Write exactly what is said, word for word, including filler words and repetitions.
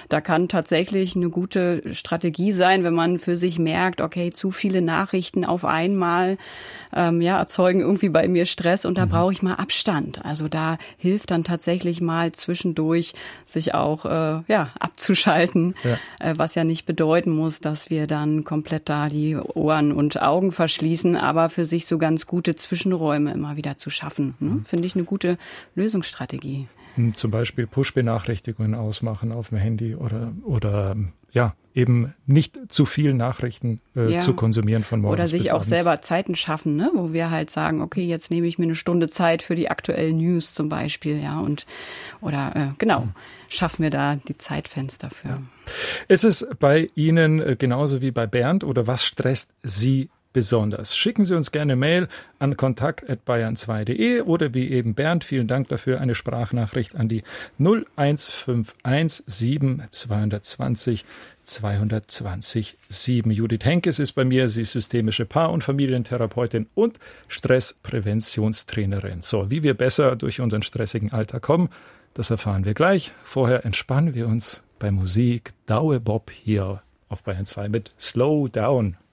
da kann tatsächlich eine gute Strategie sein, wenn man für sich merkt, okay, zu viele Nachrichten auf einmal ähm, ja, erzeugen irgendwie bei mir Stress und da mhm. brauche ich mal Abstand. Also da hilft dann tatsächlich mal zwischendurch, sich auch äh, ja, abzuschalten, ja. Äh, was ja nicht bedeuten muss, dass wir dann komplett da die Ohren und Augen verschließen, aber für sich so ganz gute Zwischenräume immer wieder zu schaffen. Ne? Mhm. Finde ich eine gute Lösungsstrategie. Zum Beispiel Push-Benachrichtigungen ausmachen auf dem Handy oder, oder ja, eben nicht zu viel Nachrichten äh, ja. zu konsumieren von morgens Oder sich bis auch abends. Selber Zeiten schaffen, ne? Wo wir halt sagen, okay, jetzt nehme ich mir eine Stunde Zeit für die aktuellen News zum Beispiel, ja, und oder äh, genau, mhm. schaffen wir da die Zeitfenster für. Ja. Ist es bei Ihnen genauso wie bei Bernd oder was stresst Sie besonders? Schicken Sie uns gerne Mail an kontakt at bayern zwei punkt de oder wie eben Bernd, vielen Dank dafür, eine Sprachnachricht an die null eins fünf eins sieben zwei zwei null zwei zwei null sieben. Judith Henkes ist bei mir, sie ist systemische Paar- und Familientherapeutin und Stresspräventionstrainerin. So, wie wir besser durch unseren stressigen Alltag kommen, das erfahren wir gleich. Vorher entspannen wir uns bei Musik. Daue Bob hier auf Bayern zwei mit Slow Down.